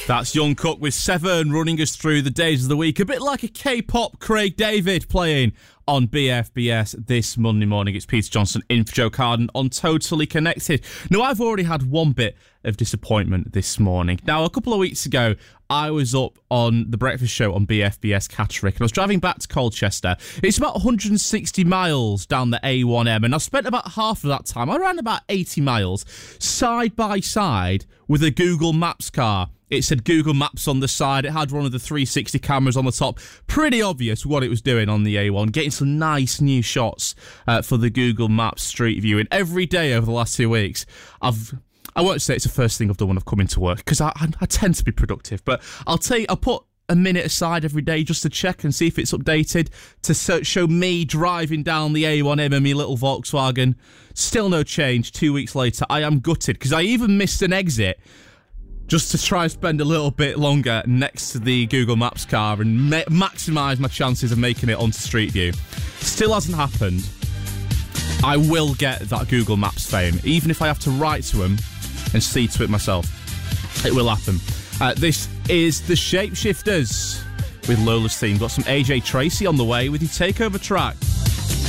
That's Young Cook with Severn running us through the days of the week. A bit like a K-pop Craig David playing on BFBS this Monday morning. It's Peter Johnson in for Joe Carden on Totally Connected. Now, I've already had one bit of disappointment this morning. Now, a couple of weeks ago, I was up on the breakfast show on BFBS Catterick, and I was driving back to Colchester. It's about 160 miles down the A1M, and I spent about half of that time, around about 80 miles, side by side with a Google Maps car. It said Google Maps on the side. It had one of the 360 cameras on the top. Pretty obvious what it was doing on the A1. Getting some nice new shots for the Google Maps Street View. And every day over the last 2 weeks, I won't say it's the first thing I've done when I've come into work, because I tend to be productive. But I'll put a minute aside every day just to check and see if it's updated to show me driving down the A1M in my little Volkswagen. Still no change. 2 weeks later, I am gutted, because I even missed an exit just to try and spend a little bit longer next to the Google Maps car and maximise my chances of making it onto Street View. Still hasn't happened. I will get that Google Maps fame, even if I have to write to them and see to it myself. It will happen. This is The Shapeshifters with Lola's theme. Got some AJ Tracy on the way with your takeover track.